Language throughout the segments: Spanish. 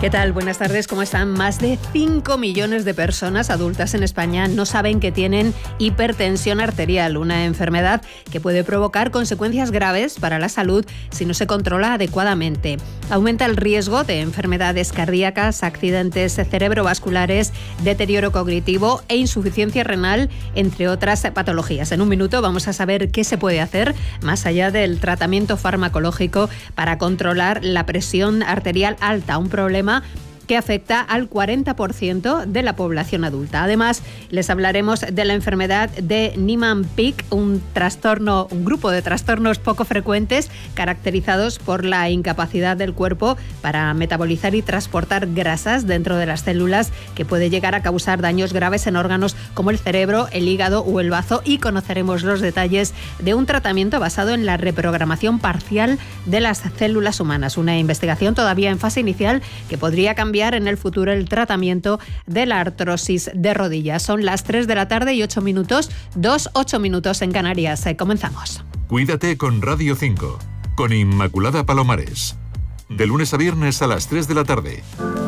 ¿Qué tal? Buenas tardes, ¿cómo están? Más de 5 millones de personas adultas en España no saben que tienen hipertensión arterial, una enfermedad que puede provocar consecuencias graves para la salud si no se controla adecuadamente. Aumenta el riesgo de enfermedades cardíacas, accidentes cerebrovasculares, deterioro cognitivo e insuficiencia renal, entre otras patologías. En un minuto vamos a saber qué se puede hacer, más allá del tratamiento farmacológico, para controlar la presión arterial alta, un problema que afecta al 40% de la población adulta. Además, les hablaremos de la enfermedad de Niemann-Pick, un grupo de trastornos poco frecuentes caracterizados por la incapacidad del cuerpo para metabolizar y transportar grasas dentro de las células, que puede llegar a causar daños graves en órganos como el cerebro, el hígado o el bazo, y conoceremos los detalles de un tratamiento basado en la reprogramación parcial de las células humanas, una investigación todavía en fase inicial que podría cambiar en el futuro el tratamiento de la artrosis de rodillas. Son las 3 de la tarde y 8 minutos, 8 minutos en Canarias. Comenzamos. Cuídate con Radio 5, con Inmaculada Palomares. De lunes a viernes a las 3 de la tarde.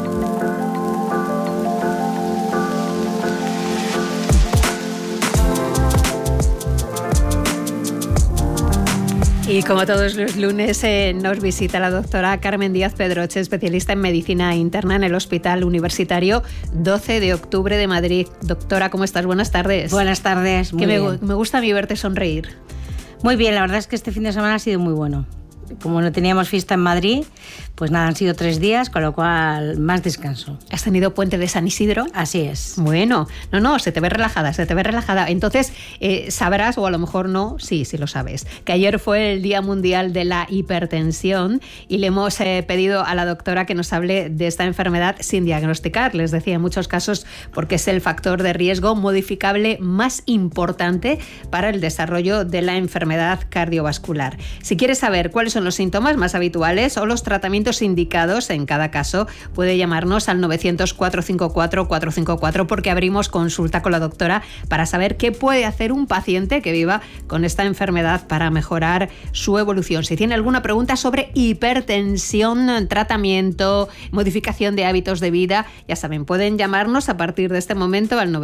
Y como todos los lunes nos visita la doctora Carmen Díaz Pedroche, especialista en medicina interna en el Hospital Universitario 12 de Octubre de Madrid. Doctora, ¿cómo estás? Buenas tardes. Buenas tardes. Muy bien. Me gusta a mí verte sonreír. Muy bien, la verdad es que este fin de semana ha sido muy bueno. Como no teníamos fiesta en Madrid, pues nada, han sido 3 días, con lo cual más descanso. ¿Has tenido puente de San Isidro? Así es. Bueno, no, se te ve relajada. Entonces, sabrás, o a lo mejor no, sí lo sabes, que ayer fue el Día Mundial de la Hipertensión y le hemos pedido a la doctora que nos hable de esta enfermedad sin diagnosticar. Les decía, en muchos casos, porque es el factor de riesgo modificable más importante para el desarrollo de la enfermedad cardiovascular. Si quieres saber cuáles son los síntomas más habituales o los tratamientos indicados en cada caso, puede llamarnos al 900-454-454, porque abrimos consulta con la doctora para saber qué puede hacer un paciente que viva con esta enfermedad para mejorar su evolución. Si tiene alguna pregunta sobre hipertensión, tratamiento, modificación de hábitos de vida, ya saben, pueden llamarnos a partir de este momento al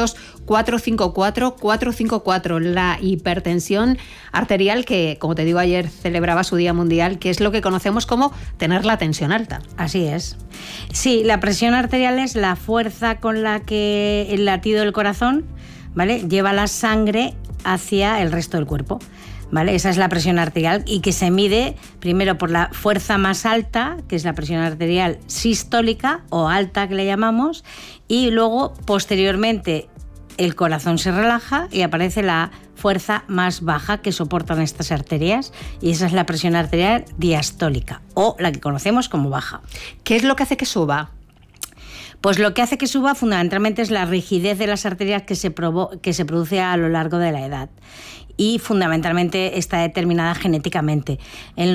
900-454-454. La hipertensión arterial, que, como te digo, ayer celebraba su Día Mundial, que es lo que conocemos como tener la tensión alta. Así es. Sí, la presión arterial es la fuerza con la que el latido del corazón, ¿vale?, lleva la sangre hacia el resto del cuerpo, ¿vale? Esa es la presión arterial, y que se mide primero por la fuerza más alta, que es la presión arterial sistólica o alta, que le llamamos, y luego posteriormente el corazón se relaja y aparece la fuerza más baja que soportan estas arterias, y esa es la presión arterial diastólica, o la que conocemos como baja. ¿Qué es lo que hace que suba? Pues lo que hace que suba fundamentalmente es la rigidez de las arterias que se produce a lo largo de la edad, y fundamentalmente está determinada genéticamente. El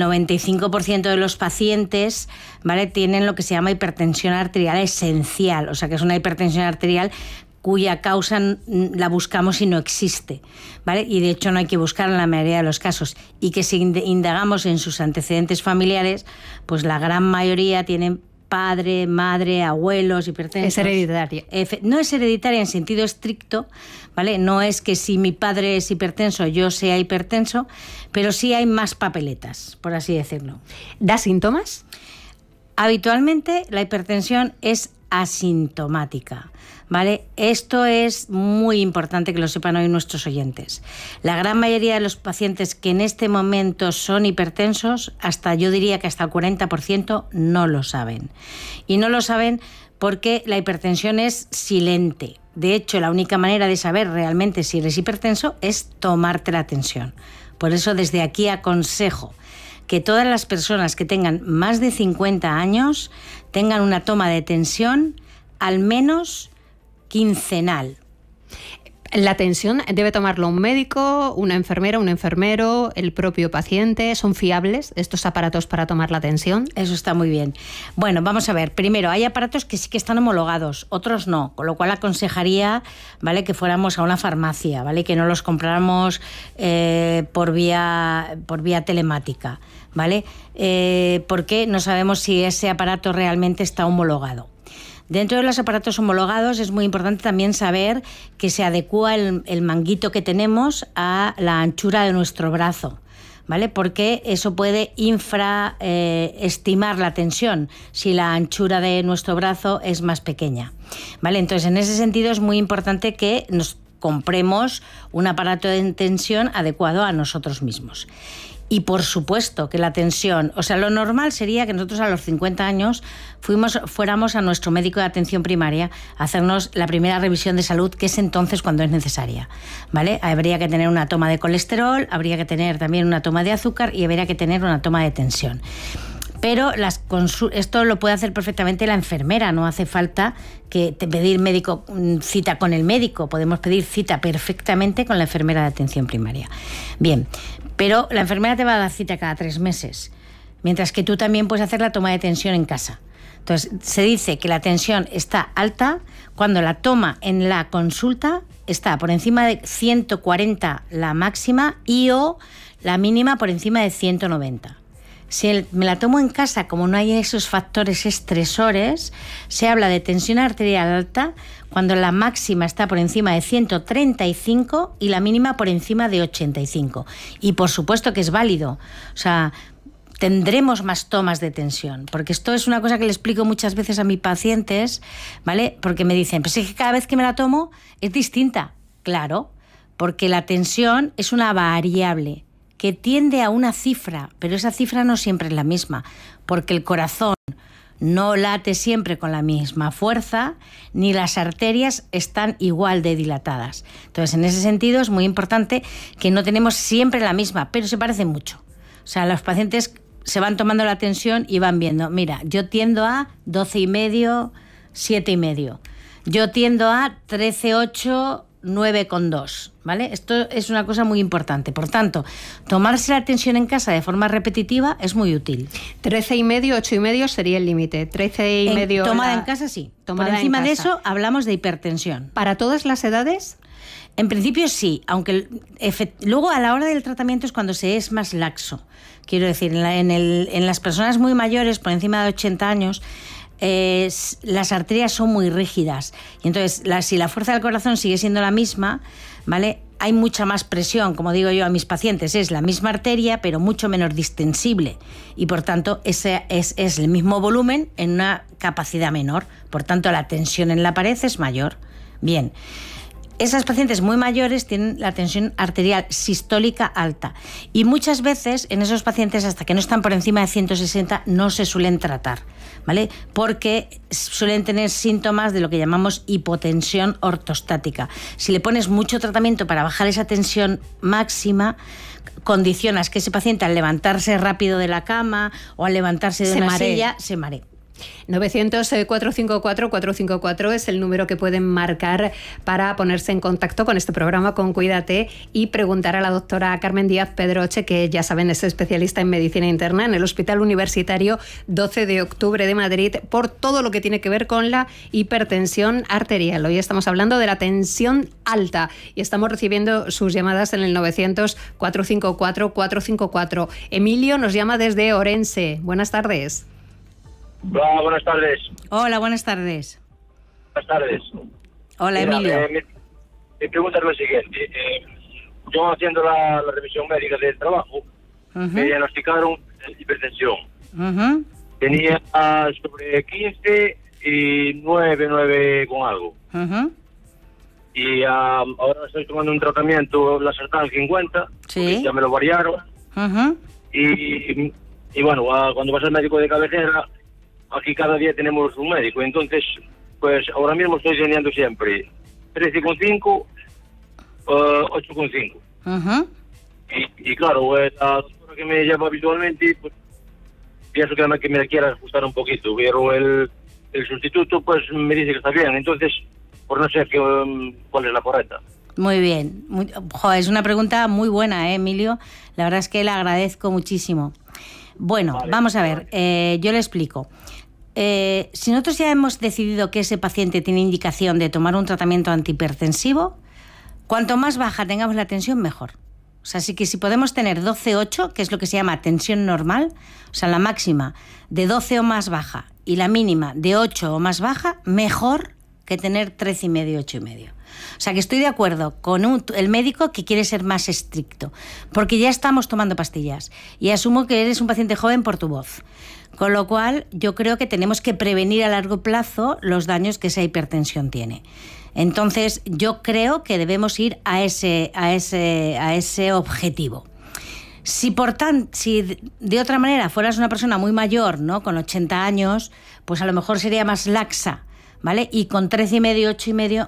95% de los pacientes, ¿vale?, tienen lo que se llama hipertensión arterial esencial, o sea que es una hipertensión arterial cuya causa la buscamos y no existe, ¿vale? Y de hecho no hay que buscarla en la mayoría de los casos, y que si indagamos en sus antecedentes familiares, pues la gran mayoría tienen padre, madre, abuelos hipertensos. Es hereditaria. No es hereditaria en sentido estricto, ¿vale? No es que si mi padre es hipertenso yo sea hipertenso, pero sí hay más papeletas, por así decirlo. ¿Da síntomas? Habitualmente la hipertensión es asintomática, ¿vale? Esto es muy importante que lo sepan hoy nuestros oyentes. La gran mayoría de los pacientes que en este momento son hipertensos, yo diría que hasta el 40% no lo saben. Y no lo saben porque la hipertensión es silente. De hecho, la única manera de saber realmente si eres hipertenso es tomarte la tensión. Por eso desde aquí aconsejo que todas las personas que tengan más de 50 años tengan una toma de tensión al menos quincenal. ¿La tensión debe tomarlo un médico, una enfermera, un enfermero, el propio paciente? ¿Son fiables estos aparatos para tomar la tensión? Eso está muy bien. Bueno, vamos a ver. Primero, hay aparatos que sí que están homologados, otros no, con lo cual aconsejaría, ¿vale?, que fuéramos a una farmacia, ¿vale?, que no los compráramos por vía telemática, ¿vale? Porque no sabemos si ese aparato realmente está homologado. Dentro de los aparatos homologados es muy importante también saber que se adecúa el manguito que tenemos a la anchura de nuestro brazo, ¿vale? Porque eso puede infraestimar la tensión si la anchura de nuestro brazo es más pequeña, ¿vale? Entonces, en ese sentido es muy importante que nos compremos un aparato de tensión adecuado a nosotros mismos. Y por supuesto que la tensión, o sea, lo normal sería que nosotros a los 50 años fuéramos a nuestro médico de atención primaria a hacernos la primera revisión de salud, que es entonces cuando es necesaria, ¿vale? Habría que tener una toma de colesterol, habría que tener también una toma de azúcar y habría que tener una toma de tensión. Pero esto lo puede hacer perfectamente la enfermera, no hace falta que pedir cita con el médico, podemos pedir cita perfectamente con la enfermera de atención primaria. Bien, pero la enfermera te va a dar cita cada 3 meses, mientras que tú también puedes hacer la toma de tensión en casa. Entonces, se dice que la tensión está alta cuando la toma en la consulta está por encima de 140 la máxima o la mínima por encima de 190. Si me la tomo en casa, como no hay esos factores estresores, se habla de tensión arterial alta cuando la máxima está por encima de 135 y la mínima por encima de 85. Y por supuesto que es válido. O sea, tendremos más tomas de tensión, porque esto es una cosa que le explico muchas veces a mis pacientes, ¿vale? Porque me dicen, pues es que cada vez que me la tomo es distinta. Claro, porque la tensión es una variable que tiende a una cifra, pero esa cifra no siempre es la misma, porque el corazón no late siempre con la misma fuerza, ni las arterias están igual de dilatadas. Entonces, en ese sentido es muy importante que no tenemos siempre la misma, pero se parece mucho. O sea, los pacientes se van tomando la tensión y van viendo, mira, yo tiendo a 12,5, 7,5. Yo tiendo a 13,8, 9,2, ¿vale? Esto es una cosa muy importante. Por tanto, tomarse la tensión en casa de forma repetitiva es muy útil. 13,5, 8,5 sería el límite. 13,5... Tomada en casa, sí. Por encima de eso hablamos de hipertensión. ¿Para todas las edades? En principio sí, aunque luego a la hora del tratamiento es cuando se es más laxo. Quiero decir, en las personas muy mayores, por encima de 80 años, las arterias son muy rígidas y entonces si la fuerza del corazón sigue siendo la misma, ¿vale?, hay mucha más presión, como digo yo a mis pacientes, es la misma arteria pero mucho menos distensible y por tanto ese es el mismo volumen en una capacidad menor, por tanto la tensión en la pared es mayor. Bien, esas pacientes muy mayores tienen la tensión arterial sistólica alta y muchas veces en esos pacientes hasta que no están por encima de 160 no se suelen tratar, ¿vale? Porque suelen tener síntomas de lo que llamamos hipotensión ortostática. Si le pones mucho tratamiento para bajar esa tensión máxima, condicionas que ese paciente al levantarse rápido de la cama o al levantarse de una silla se maree. 900-454-454 es el número que pueden marcar para ponerse en contacto con este programa, con Cuídate, y preguntar a la doctora Carmen Díaz Pedroche, que ya saben es especialista en medicina interna en el Hospital Universitario 12 de Octubre de Madrid, por todo lo que tiene que ver con la hipertensión arterial. Hoy estamos hablando de la tensión alta y estamos recibiendo sus llamadas en el 900-454-454. Emilio nos llama desde Orense. Buenas tardes. Hola, buenas tardes. Hola, buenas tardes. Buenas tardes. Hola, mira, Emilio. Mi pregunta es lo siguiente. Yo haciendo la revisión médica del trabajo, me diagnosticaron hipertensión. Tenía sobre 15 y 9 con algo. Y ahora estoy tomando un tratamiento, la Sartán 50, sí, ya me lo variaron. Y bueno, cuando vas al médico de cabecera, aquí cada día tenemos un médico, entonces, pues ahora mismo estoy teniendo siempre 13,5, 8,5. Y claro, la doctora que me lleva habitualmente, pues pienso que me quiera ajustar un poquito, pero el sustituto pues me dice que está bien, entonces, pues no sé cuál es la correcta. Muy bien. Es una pregunta muy buena, Emilio. La verdad es que le agradezco muchísimo. Bueno, vale, vamos a ver. Yo le explico. Si nosotros ya hemos decidido que ese paciente tiene indicación de tomar un tratamiento antihipertensivo, cuanto más baja tengamos la tensión, mejor. O sea, así que si podemos tener 12,8, que es lo que se llama tensión normal, o sea, la máxima de 12 o más baja y la mínima de 8 o más baja, mejor que tener 13,5, 8,5. O sea, que estoy de acuerdo con el médico que quiere ser más estricto, porque ya estamos tomando pastillas y asumo que eres un paciente joven por tu voz. Con lo cual, yo creo que tenemos que prevenir a largo plazo los daños que esa hipertensión tiene. Entonces, yo creo que debemos ir a ese objetivo. Si de otra manera fueras una persona muy mayor, ¿no?, con 80 años, pues a lo mejor sería más laxa, ¿vale? Y con 13,5, 8,5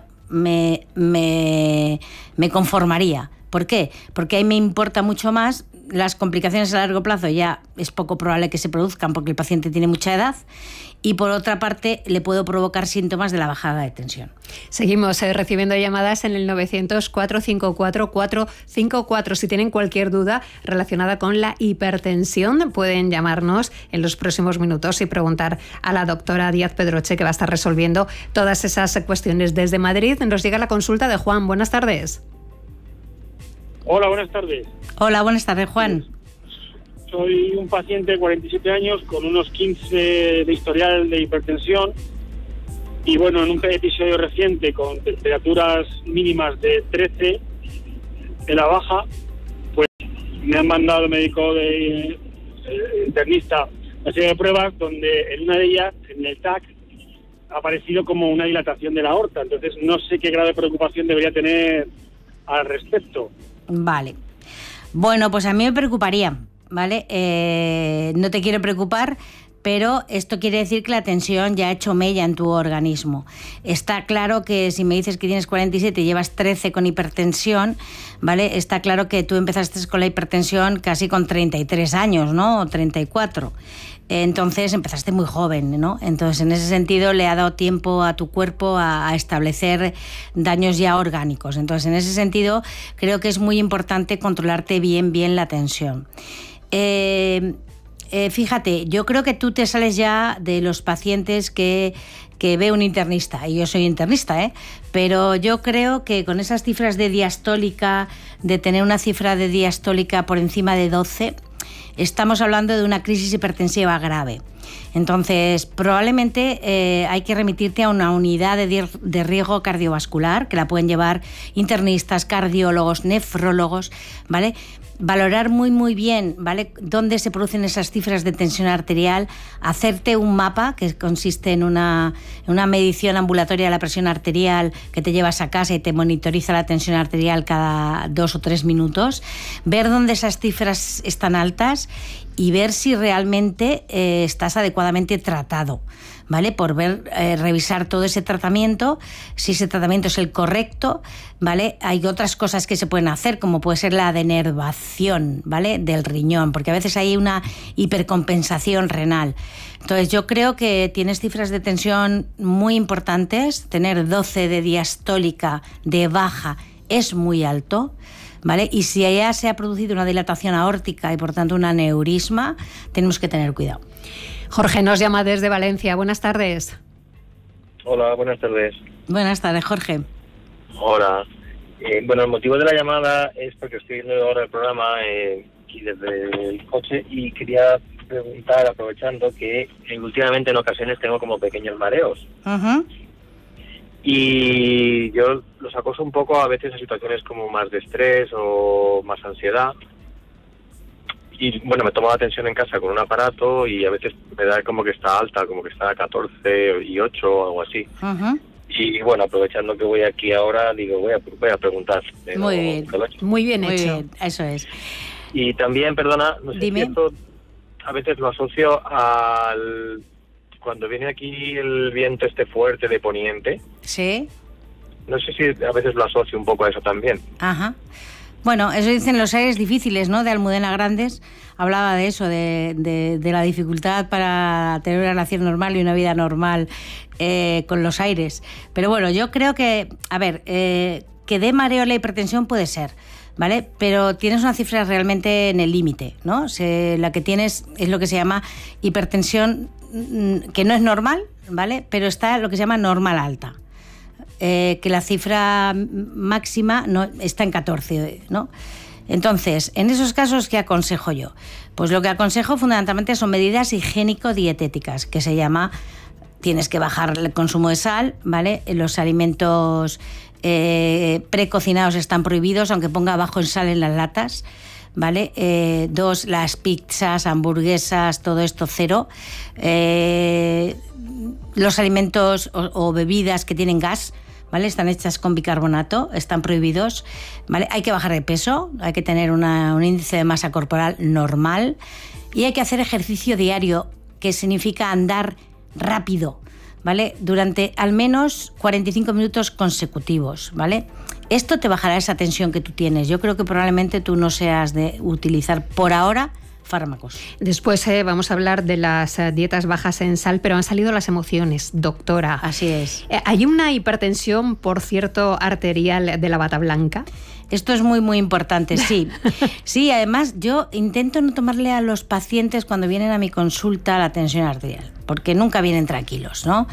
me conformaría. ¿Por qué? Porque ahí me importa mucho más. Las complicaciones a largo plazo ya es poco probable que se produzcan porque el paciente tiene mucha edad, y por otra parte le puedo provocar síntomas de la bajada de tensión. Seguimos recibiendo llamadas en el 900-454-454. Si tienen cualquier duda relacionada con la hipertensión, pueden llamarnos en los próximos minutos y preguntar a la doctora Díaz Pedroche, que va a estar resolviendo todas esas cuestiones. Desde Madrid nos llega la consulta de Juan. Buenas tardes. Hola, buenas tardes. Hola, buenas tardes, Juan. Soy un paciente de 47 años con unos 15 de historial de hipertensión y bueno, en un episodio reciente con temperaturas mínimas de 13 de la baja, pues me han mandado el médico de internista una serie de pruebas donde en una de ellas, en el TAC, ha aparecido como una dilatación de la aorta. Entonces no sé qué grado de preocupación debería tener al respecto. Vale. Bueno, pues a mí me preocuparía, ¿vale? No te quiero preocupar, pero esto quiere decir que la tensión ya ha hecho mella en tu organismo. Está claro que si me dices que tienes 47 y llevas 13 con hipertensión, ¿vale? Está claro que tú empezaste con la hipertensión casi con 33 años, ¿no? O 34. Entonces empezaste muy joven, ¿no? Entonces en ese sentido le ha dado tiempo a tu cuerpo a establecer daños ya orgánicos. Entonces en ese sentido creo que es muy importante controlarte bien la tensión. Fíjate, yo creo que tú te sales ya de los pacientes que ve un internista, y yo soy internista, pero yo creo que con esas cifras de diastólica, de tener una cifra de diastólica por encima de 12, estamos hablando de una crisis hipertensiva grave. Entonces, probablemente hay que remitirte a una unidad de riesgo cardiovascular, que la pueden llevar internistas, cardiólogos, nefrólogos, ¿vale? Valorar muy bien, ¿vale?, dónde se producen esas cifras de tensión arterial, hacerte un mapa que consiste en una medición ambulatoria de la presión arterial que te llevas a casa y te monitoriza la tensión arterial cada 2 o 3 minutos, ver dónde esas cifras están altas y ver si realmente estás adecuadamente tratado, ¿vale? Por revisar todo ese tratamiento, si ese tratamiento es el correcto, ¿vale? Hay otras cosas que se pueden hacer, como puede ser la denervación, ¿vale?, del riñón, porque a veces hay una hipercompensación renal. Entonces yo creo que tienes cifras de tensión muy importantes. Tener 12 de diastólica de baja es muy alto, ¿vale? Y si ya se ha producido una dilatación aórtica y por tanto un aneurisma, tenemos que tener cuidado. Jorge nos llama desde Valencia. Buenas tardes. Hola, buenas tardes. Buenas tardes, Jorge. Hola. Bueno, el motivo de la llamada es porque estoy viendo ahora el programa aquí desde el coche y quería preguntar, aprovechando que últimamente en ocasiones tengo como pequeños mareos. Uh-huh. Y yo los acoso un poco a veces a situaciones como más de estrés o más ansiedad. Y bueno, me tomo la tensión en casa con un aparato y a veces me da como que está alta, como que está a 14 y 8 o algo así. Uh-huh. Y bueno, aprovechando que voy aquí ahora, digo, voy a preguntar. Muy bien, muy bien hecho. Bien, eso es. Y también, perdona, no sé si esto a veces lo asocio al... Cuando viene aquí el viento fuerte de poniente. Sí. No sé si a veces lo asocio un poco a eso también. Ajá. Bueno, eso dicen los aires difíciles, ¿no?, de Almudena Grandes. Hablaba de eso, de la dificultad para tener una relación normal y una vida normal con los aires. Pero bueno, yo creo que, a ver, que dé mareo la hipertensión puede ser, ¿vale? Pero tienes una cifra realmente en el límite, ¿no? La que tienes es lo que se llama hipertensión, que no es normal, ¿vale? Pero está lo que se llama normal alta, que la cifra máxima no, está en 14, ¿no? Entonces, en esos casos, ¿qué aconsejo yo? Pues lo que aconsejo fundamentalmente son medidas higiénico-dietéticas, que se llama, tienes que bajar el consumo de sal, ¿vale? Los alimentos precocinados están prohibidos, aunque ponga bajo en sal en las latas, ¿vale? 2, las pizzas, hamburguesas, todo esto 0. Los alimentos o bebidas que tienen gas, ¿vale? Están hechas con bicarbonato, están prohibidos, ¿vale? Hay que bajar de peso, hay que tener un índice de masa corporal normal y hay que hacer ejercicio diario, que significa andar rápido, ¿vale? Durante al menos 45 minutos consecutivos, ¿vale? Esto te bajará esa tensión que tú tienes. Yo creo que probablemente tú no seas de utilizar por ahora fármacos. Después vamos a hablar de las dietas bajas en sal, pero han salido las emociones, doctora. Así es. ¿Hay una hipertensión, por cierto, arterial de la bata blanca? Esto es muy, muy importante, sí. Sí, además yo intento no tomarle a los pacientes cuando vienen a mi consulta la tensión arterial, porque nunca vienen tranquilos, ¿no?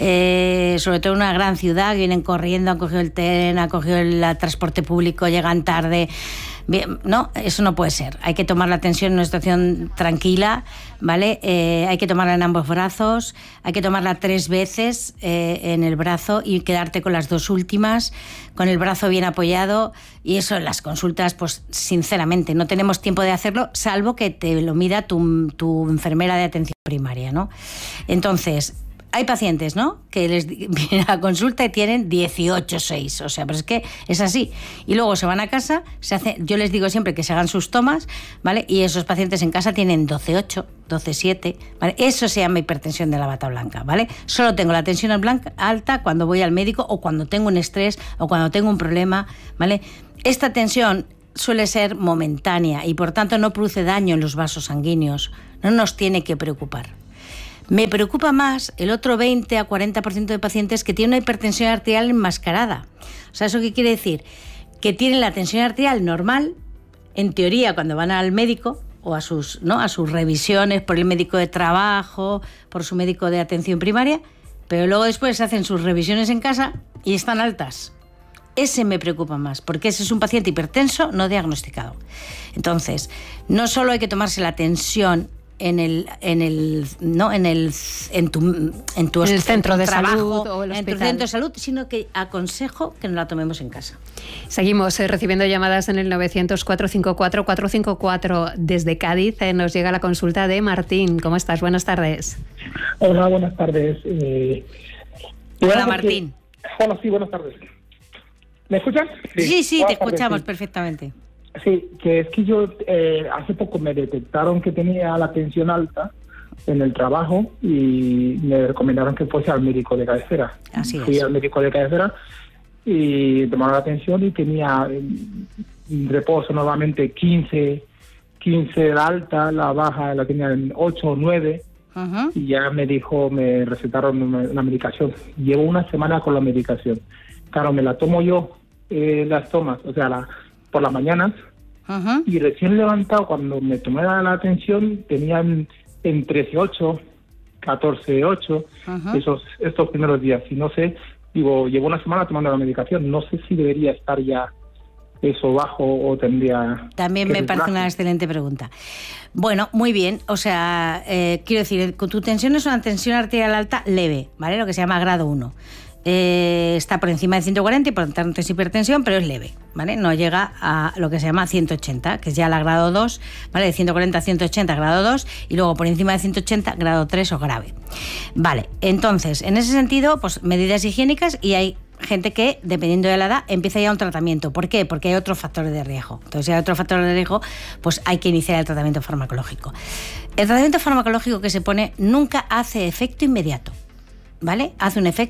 Sobre todo en una gran ciudad, vienen corriendo, han cogido el tren, han cogido el transporte público, llegan tarde. Bien, no, eso no puede ser. Hay que tomar la tensión en una situación tranquila, ¿vale? Hay que tomarla en ambos brazos, hay que tomarla 3 veces en el brazo y quedarte con las 2 últimas, con el brazo bien apoyado. Y eso en las consultas, pues sinceramente, no tenemos tiempo de hacerlo, salvo que te lo mida tu enfermera de atención primaria, ¿no? Entonces, hay pacientes, ¿no?, que les vienen a consulta y tienen 18,6, o sea, pero es que es así. Y luego se van a casa, yo les digo siempre que se hagan sus tomas, ¿vale? Y esos pacientes en casa tienen 12,8, 12,7, ¿vale? Eso se llama hipertensión de la bata blanca, ¿vale? Solo tengo la tensión alta cuando voy al médico o cuando tengo un estrés o cuando tengo un problema, ¿vale? Esta tensión suele ser momentánea y por tanto no produce daño en los vasos sanguíneos, no nos tiene que preocupar. Me preocupa más el otro 20 a 40% de pacientes que tienen una hipertensión arterial enmascarada. O sea, ¿eso qué quiere decir? Que tienen la tensión arterial normal, en teoría, cuando van al médico o a sus revisiones por el médico de trabajo, por su médico de atención primaria, pero luego después hacen sus revisiones en casa y están altas. Ese me preocupa más, porque ese es un paciente hipertenso no diagnosticado. Entonces, no solo hay que tomarse la tensión en tu centro de trabajo, salud o el en tu hospital, centro de salud, sino que aconsejo que nos la tomemos en casa. Seguimos recibiendo llamadas en el 900-454-454 desde Cádiz. Nos llega la consulta de Martín. ¿Cómo estás? Buenas tardes. Hola, buenas tardes. Hola, Martín. Hola, sí, buenas tardes. ¿Me escuchan? Sí, te escuchamos sí. Perfectamente. Sí, que es que yo hace poco me detectaron que tenía la tensión alta en el trabajo y me recomendaron que fuese al médico de cabecera. Así es. Fui al médico de cabecera y tomaron la tensión y tenía reposo normalmente 15 de alta, la baja la tenía en 8 o 9. Uh-huh. Y ya me recetaron una medicación. Llevo una semana con la medicación. Claro, me la tomo yo, las tomas, o sea, por las mañanas. Uh-huh. Y recién levantado, cuando me tomé la atención, tenían en 13,8, 14,8, uh-huh, estos primeros días. Y no sé, digo, llevo una semana tomando la medicación. No sé si debería estar ya eso bajo o tendría... También me parece una excelente pregunta. Bueno, muy bien. O sea, quiero decir, tu tensión es una tensión arterial alta leve, ¿vale? Lo que se llama grado 1. Está por encima de 140 y por tanto es hipertensión, pero es leve, ¿vale? No llega a lo que se llama 180, que es ya la grado 2, ¿vale? De 140 a 180, grado 2, y luego por encima de 180, grado 3 o grave. Vale, entonces, en ese sentido, pues medidas higiénicas, y hay gente que, dependiendo de la edad, empieza ya un tratamiento. ¿Por qué? Porque hay otros factores de riesgo. Entonces, si hay otros factores de riesgo, pues hay que iniciar el tratamiento farmacológico. El tratamiento farmacológico que se pone nunca hace efecto inmediato, ¿vale? Hace un efecto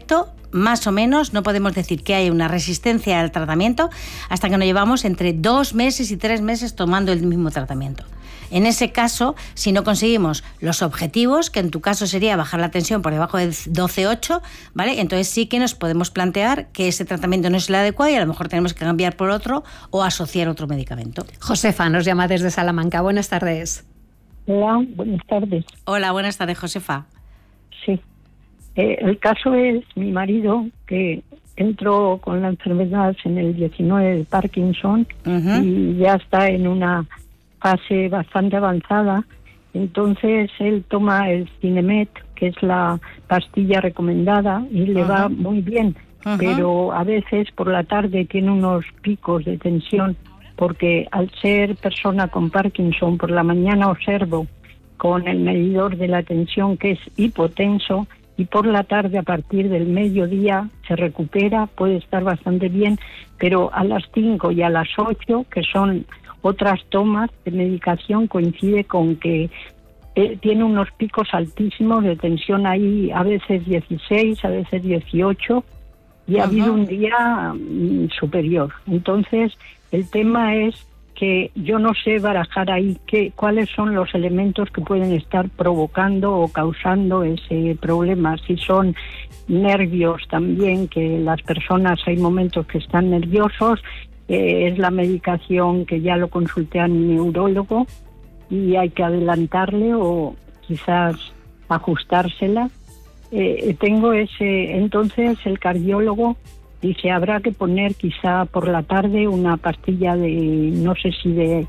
más o menos, no podemos decir que hay una resistencia al tratamiento hasta que nos llevamos entre 2 meses y 3 meses tomando el mismo tratamiento. En ese caso, si no conseguimos los objetivos, que en tu caso sería bajar la tensión por debajo de 12,8, ¿vale? Entonces sí que nos podemos plantear que ese tratamiento no es el adecuado y a lo mejor tenemos que cambiar por otro o asociar otro medicamento. Josefa nos llama desde Salamanca. Buenas tardes. Hola, buenas tardes. Hola, buenas tardes, Josefa. Sí. El caso es mi marido, que entró con la enfermedad en el 19 de Parkinson y ya está en una fase bastante avanzada. Entonces él toma el Cinemet, que es la pastilla recomendada, y le va muy bien. Pero a veces por la tarde tiene unos picos de tensión, porque al ser persona con Parkinson, por la mañana observo con el medidor de la tensión que es hipotenso, y por la tarde, a partir del mediodía, se recupera, puede estar bastante bien, pero a las 5 y a las 8, que son otras tomas de medicación, coincide con que tiene unos picos altísimos de tensión ahí, a veces 16, a veces 18, y ha habido un día superior. Entonces, el tema es que yo no sé barajar ahí cuáles son los elementos que pueden estar provocando o causando ese problema. Si son nervios también, que las personas hay momentos que están nerviosos, es la medicación que ya lo consulté a mi neurólogo y hay que adelantarle o quizás ajustársela. Tengo entonces el cardiólogo dice, habrá que poner quizá por la tarde una pastilla de, no sé si no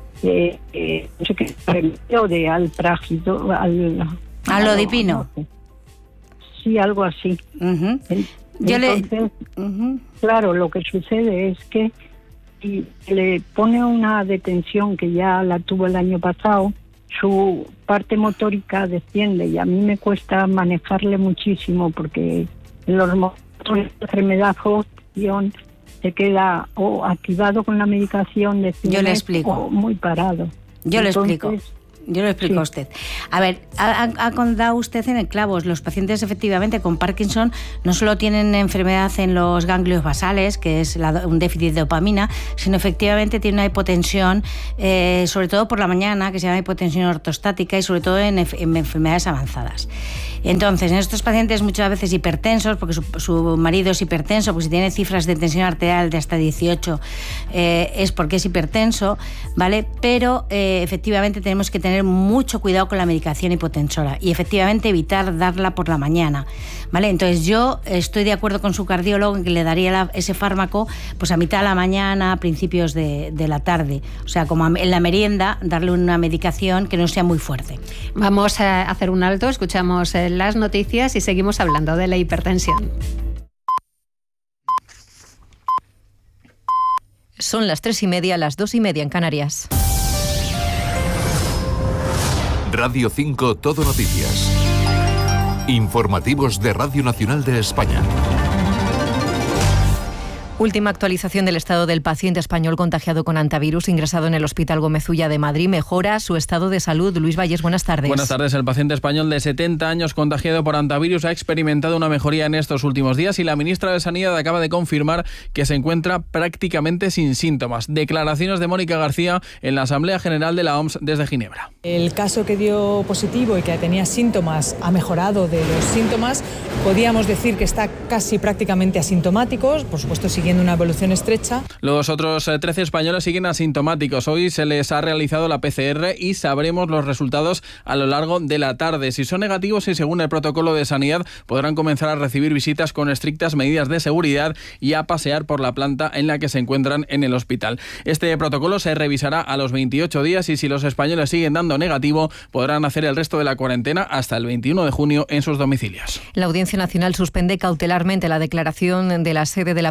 sé qué, o de alprágido, alodipino. No sé. Sí, algo así. Entonces, claro, lo que sucede es que si le pone una detención, que ya la tuvo el año pasado, su parte motórica desciende y a mí me cuesta manejarle muchísimo, porque en los momentos de enfermedad o se queda o activado con la medicación de Yo le explico. O muy parado. Yo le explico a usted. A ver, ha dado usted en el clavo. Los pacientes efectivamente con Parkinson no solo tienen enfermedad en los ganglios basales, que es un déficit de dopamina, sino efectivamente tienen una hipotensión, sobre todo por la mañana, que se llama hipotensión ortostática, y sobre todo en enfermedades avanzadas. Entonces, en estos pacientes muchas veces hipertensos, porque su marido es hipertenso, porque si tiene cifras de tensión arterial de hasta 18, es porque es hipertenso, ¿vale? Pero efectivamente tenemos que tener mucho cuidado con la medicación hipotensora y efectivamente evitar darla por la mañana, ¿vale? Entonces yo estoy de acuerdo con su cardiólogo en que le daría ese fármaco pues a mitad de la mañana, a principios de la tarde, o sea, como en la merienda, darle una medicación que no sea muy fuerte. Vamos a hacer un alto, escuchamos las noticias y seguimos hablando de la hipertensión. Son las 3:30, las 2:30 en Canarias. Radio 5 Todo Noticias. Informativos de Radio Nacional de España. Última actualización del estado del paciente español contagiado con hantavirus ingresado en el Hospital Gómez Ulla de Madrid. Mejora su estado de salud. Luis Valles, buenas tardes. Buenas tardes. El paciente español de 70 años contagiado por hantavirus ha experimentado una mejoría en estos últimos días y la ministra de Sanidad acaba de confirmar que se encuentra prácticamente sin síntomas. Declaraciones de Mónica García en la Asamblea General de la OMS desde Ginebra. El caso que dio positivo y que tenía síntomas ha mejorado de los síntomas. Podíamos decir que está casi prácticamente asintomático, por supuesto siguiendo una evolución estrecha. Los otros 13 españoles siguen asintomáticos. Hoy se les ha realizado la PCR y sabremos los resultados a lo largo de la tarde. Si son negativos y según el protocolo de sanidad, podrán comenzar a recibir visitas con estrictas medidas de seguridad y a pasear por la planta en la que se encuentran en el hospital. Este protocolo se revisará a los 28 días y si los españoles siguen dando negativo, podrán hacer el resto de la cuarentena hasta el 21 de junio en sus domicilios. La Audiencia Nacional suspende cautelarmente la declaración de la sede de la Presidencia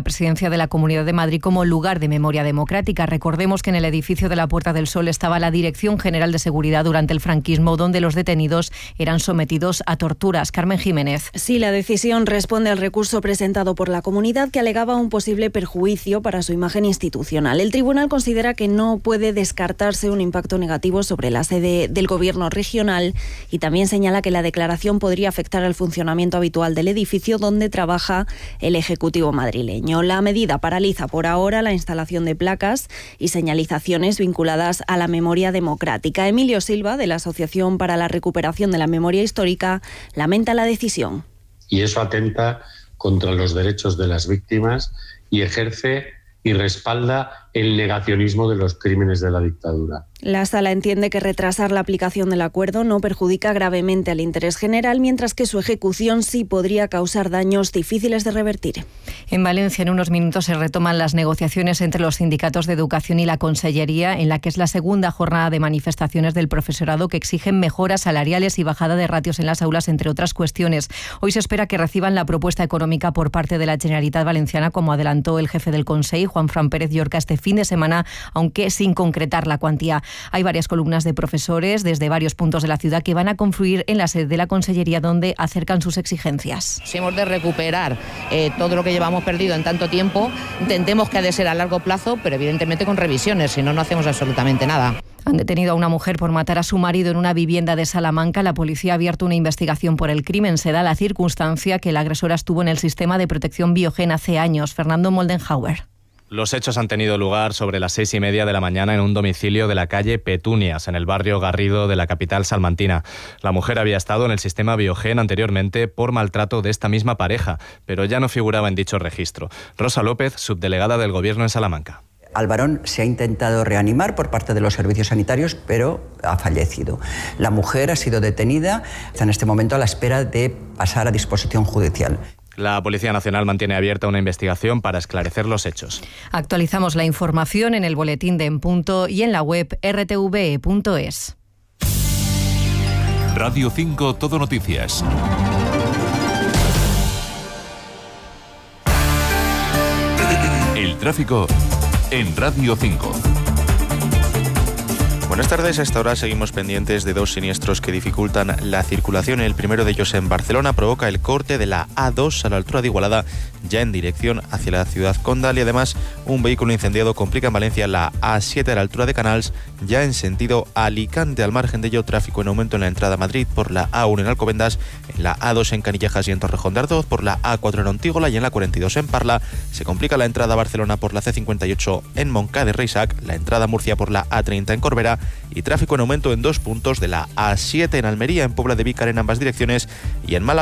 Iglesia de la Comunidad de Madrid como lugar de memoria democrática. Recordemos que en el edificio de la Puerta del Sol estaba la Dirección General de Seguridad durante el franquismo, donde los detenidos eran sometidos a torturas. Carmen Jiménez. Sí, la decisión responde al recurso presentado por la comunidad que alegaba un posible perjuicio para su imagen institucional. El tribunal considera que no puede descartarse un impacto negativo sobre la sede del gobierno regional y también señala que la declaración podría afectar al funcionamiento habitual del edificio donde trabaja el Ejecutivo madrileño. La medida paraliza por ahora la instalación de placas y señalizaciones vinculadas a la memoria democrática. Emilio Silva, de la Asociación para la Recuperación de la Memoria Histórica, lamenta la decisión. Y eso atenta contra los derechos de las víctimas y ejerce y respalda el negacionismo de los crímenes de la dictadura. La Sala entiende que retrasar la aplicación del acuerdo no perjudica gravemente al interés general, mientras que su ejecución sí podría causar daños difíciles de revertir. En Valencia, en unos minutos, se retoman las negociaciones entre los sindicatos de educación y la Consellería, en la que es la segunda jornada de manifestaciones del profesorado que exigen mejoras salariales y bajada de ratios en las aulas, entre otras cuestiones. Hoy se espera que reciban la propuesta económica por parte de la Generalitat Valenciana, como adelantó el jefe del Consell, Juanfran Pérez Llorca, este fin de semana, aunque sin concretar la cuantía. Hay varias columnas de profesores desde varios puntos de la ciudad que van a confluir en la sede de la Consellería, donde acercan sus exigencias. Si hemos de recuperar todo lo que llevamos perdido en tanto tiempo, entendemos que ha de ser a largo plazo, pero evidentemente con revisiones, si no, no hacemos absolutamente nada. Han detenido a una mujer por matar a su marido en una vivienda de Salamanca. La policía ha abierto una investigación por el crimen. Se da la circunstancia que la agresora estuvo en el sistema de protección Biogen hace años. Fernando Moldenhauer. Los hechos han tenido lugar sobre las 6:30 de la mañana en un domicilio de la calle Petunias, en el barrio Garrido de la capital salmantina. La mujer había estado en el sistema Biogen anteriormente por maltrato de esta misma pareja, pero ya no figuraba en dicho registro. Rosa López, subdelegada del Gobierno en Salamanca. Al varón se ha intentado reanimar por parte de los servicios sanitarios, pero ha fallecido. La mujer ha sido detenida, está en este momento a la espera de pasar a disposición judicial. La Policía Nacional mantiene abierta una investigación para esclarecer los hechos. Actualizamos la información en el boletín de En Punto y en la web rtve.es. Radio 5 Todo Noticias. El tráfico en Radio 5. Buenas tardes, a esta hora seguimos pendientes de dos siniestros que dificultan la circulación. El primero de ellos en Barcelona provoca el corte de la A2 a la altura de Igualada, ya en dirección hacia la ciudad condal, y además un vehículo incendiado complica en Valencia la A7 a la altura de Canals, ya en sentido Alicante. Al margen de ello, tráfico en aumento en la entrada a Madrid por la A1 en Alcobendas, en la A2 en Canillejas y en Torrejón de Ardoz, por la A4 en Ontígola y en la 42 en Parla. Se complica la entrada a Barcelona por la C58 en Montcada de Reixac, la entrada a Murcia por la A30 en Corbera, y tráfico en aumento en dos puntos de la A7 en Almería, en Puebla de Vícar en ambas direcciones, y en Málaga